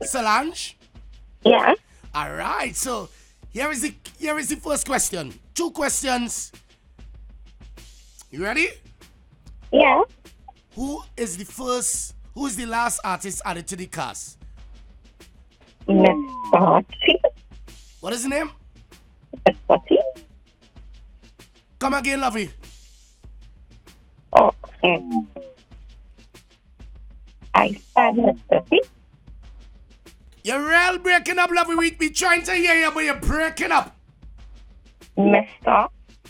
Solange? Yeah. All right, so here is the first question. 2 questions. You ready? Yeah. Who is the last artist added to the cast? Miss Spotty. What is the name? Miss Spotty. Come again, lovey. Oh, I said Miss Spotty. You're real breaking up, lovey. We be trying to hear you, but you're breaking up. Mr.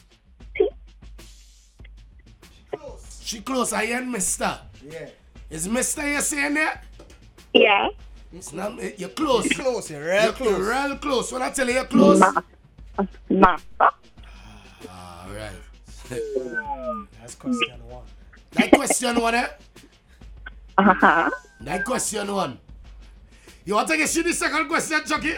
She close. I hear Mister. Yeah. Is Mister you saying that? Yeah. It's not. You're close. You're close, you're real close. You're real close. When I tell you you're close. Master. All right. That's question 1. That question 1, eh? Uh-huh. That question 1. You want to get you the second question, Chucky?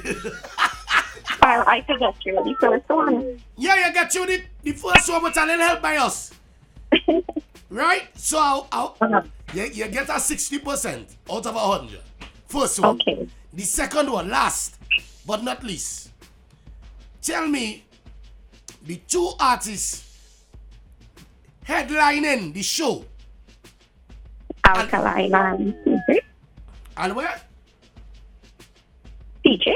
I forgot you the first one. Yeah, you get you the first one, but a little help by us. Right? So you get a 60% out of 100. First one. Okay. The second one, last but not least. Tell me the 2 artists headlining the show. Alkaline and CJ. And where? CJ.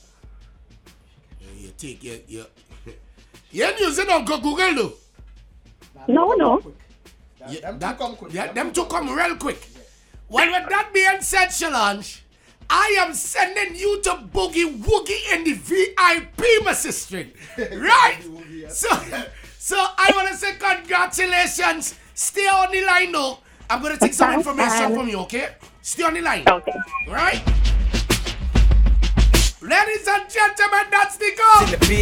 You take your you're using Uncle Google though. No. Them two come real quick. Well, with that being said, Solange, I am sending you to Boogie Woogie in the VIP, my sister. Right? So I want to say congratulations. Stay on the line, though. I'm going to take some information from you, okay? Stay on the line. Okay. Right? Ladies and gentlemen, that's the goal.